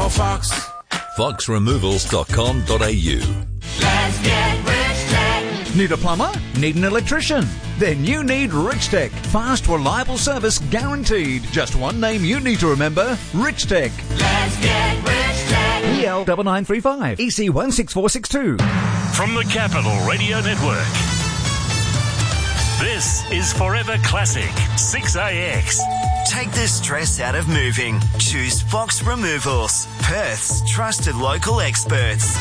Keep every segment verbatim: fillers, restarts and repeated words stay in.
call Fox. fox removals dot com dot a u. Let's get Rich Tech. Need a plumber? Need an electrician? Then you need Rich Tech. Fast, reliable service guaranteed. Just one name you need to remember: Rich Tech. Let's get Rich Tech. E L nine nine three five, E C one six four six two. From the Capital Radio Network, this is Forever Classic six A X. Take the stress out of moving. Choose Fox Removals, Perth's trusted local experts.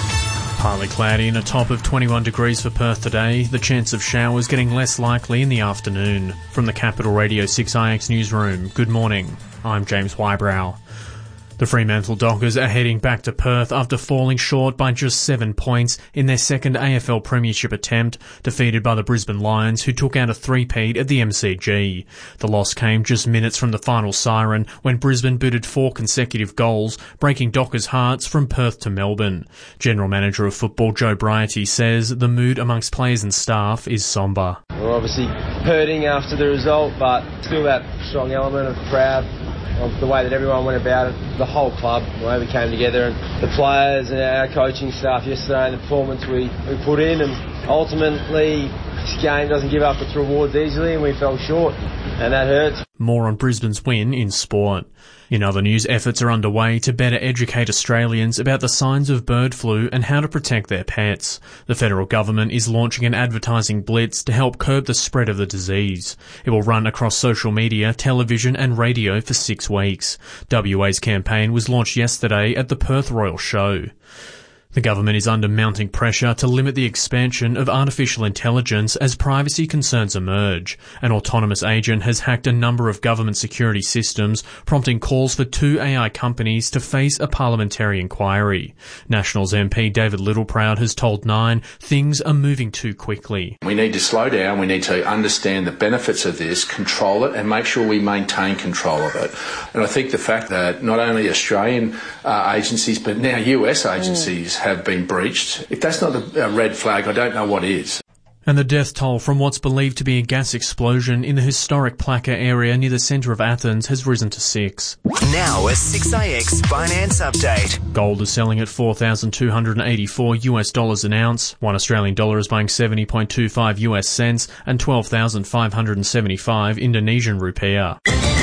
Partly cloudy and a top of twenty-one degrees for Perth today. The chance of showers getting less likely in the afternoon. From the Capital Radio six I X newsroom, good morning. I'm James Wybrow. The Fremantle Dockers are heading back to Perth after falling short by just seven points in their second A F L Premiership attempt, defeated by the Brisbane Lions, who took out a three-peat at the M C G. The loss came just minutes from the final siren when Brisbane booted four consecutive goals, breaking Dockers' hearts from Perth to Melbourne. General Manager of Football Joe Briety says the mood amongst players and staff is sombre. We're obviously hurting after the result, but still that strong element of proud of the way that everyone went about it, the whole club, the way we came together, and the players and our coaching staff yesterday, and the performance we, we put in. And ultimately, this game doesn't give up its rewards easily, and we fell short, and that hurts. More on Brisbane's win in sport. In other news, efforts are underway to better educate Australians about the signs of bird flu and how to protect their pets. The federal government is launching an advertising blitz to help curb the spread of the disease. It will run across social media, television and radio for six weeks. W A's campaign was launched yesterday at the Perth Royal Show. The government is under mounting pressure to limit the expansion of artificial intelligence as privacy concerns emerge. An autonomous agent has hacked a number of government security systems, prompting calls for two A I companies to face a parliamentary inquiry. Nationals M P David Littleproud has told Nine things are moving too quickly. We need to slow down, we need to understand the benefits of this, control it and make sure we maintain control of it. And I think the fact that not only Australian uh, agencies but now U S agencies mm. have been breached. If that's not a red flag, I don't know what is. And the death toll from what's believed to be a gas explosion in the historic Plaka area near the centre of Athens has risen to six. Now a six A X finance update. Gold is selling at four thousand two hundred eighty-four US dollars an ounce. One Australian dollar is buying seventy point two five US cents and twelve thousand five hundred seventy-five Indonesian rupiah.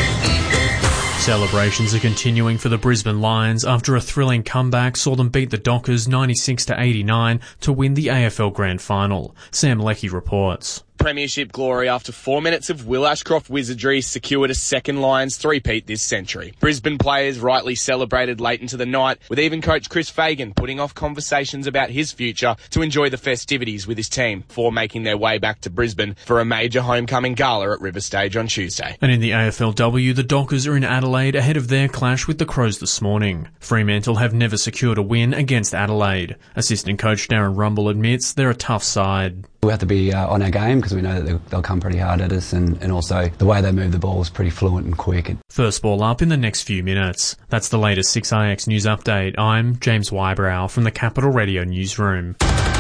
Celebrations are continuing for the Brisbane Lions after a thrilling comeback saw them beat the Dockers ninety-six to eighty-nine to win the A F L Grand Final. Sam Leckie reports. Premiership glory after four minutes of Will Ashcroft wizardry secured a second Lions three-peat this century. Brisbane players rightly celebrated late into the night, with even coach Chris Fagan putting off conversations about his future to enjoy the festivities with his team before making their way back to Brisbane for a major homecoming gala at River Stage on Tuesday. And in the A F L W, the Dockers are in Adelaide ahead of their clash with the Crows this morning. Fremantle have never secured a win against Adelaide. Assistant coach Darren Rumble admits they're a tough side. We have to be uh, on our game because we know that they'll, they'll come pretty hard at us, and, and also the way they move the ball is pretty fluent and quick. First ball up in the next few minutes. That's the latest six I X news update. I'm James Wybrow from the Capital Radio newsroom.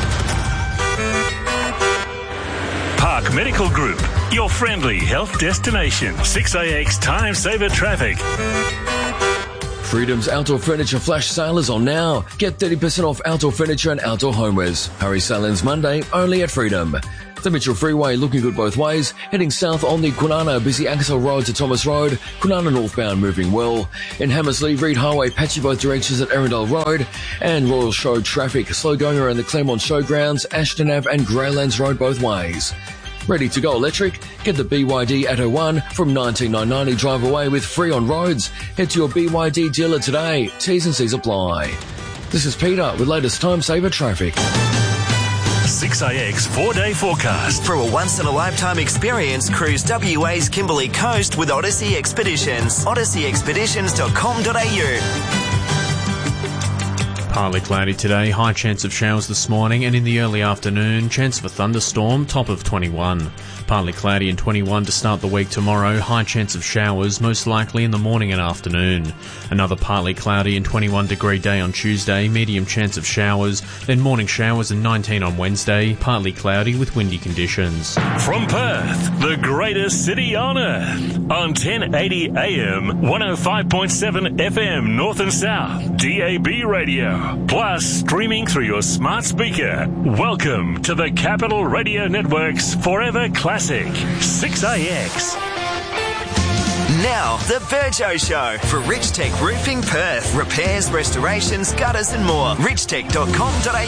Park Medical Group, your friendly health destination. six A X Time Saver Traffic. Freedom's outdoor furniture flash sale is on now. Get thirty percent off outdoor furniture and outdoor homewares. Hurry sale ends Monday, only at Freedom. The Mitchell Freeway looking good both ways. Heading south on the Kwinana busy Axel Road to Thomas Road. Kwinana northbound moving well. In Hammersley, Reed Highway patchy both directions at Arundel Road. And Royal Show traffic slow going around the Claremont Showgrounds, Ashton Ave and Greylands Road both ways. Ready to go electric? Get the B Y D Atto one from nineteen nine hundred ninety drive away with free on roads. Head to your B Y D dealer today. T's and C's apply. This is Peter with latest time saver traffic. six A X four-day forecast. For a once-in-a-lifetime experience, cruise W A's Kimberley Coast with Odyssey Expeditions. odyssey expeditions dot com dot a u. Partly cloudy today, high chance of showers this morning and in the early afternoon, chance of a thunderstorm, top of twenty-one. partly cloudy and twenty-one to start the week tomorrow. High chance of showers, most likely in the morning and afternoon. Another partly cloudy and twenty-one degree day on Tuesday, medium chance of showers, then morning showers and nineteen on Wednesday, partly cloudy with windy conditions. From Perth, the greatest city on earth, on ten eighty A M, one oh five point seven F M North and South, D A B radio, plus streaming through your smart speaker. Welcome to the Capital Radio Network's Forever Classic, six A X. Now, the Virgo Show for Rich Tech Roofing Perth. Repairs, restorations, gutters and more. rich tech dot com dot a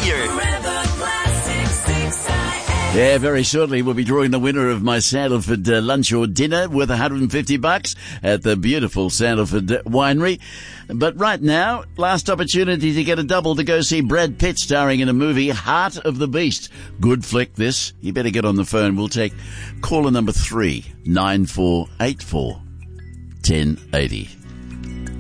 u. Yeah, very shortly we'll be drawing the winner of my Sandalford uh, lunch or dinner worth one hundred fifty bucks at the beautiful Sandalford Winery. But right now, last opportunity to get a double to go see Brad Pitt starring in a movie, Heart of the Beast. Good flick this. You better get on the phone. We'll take caller number three, nine four eight four, ten eighty.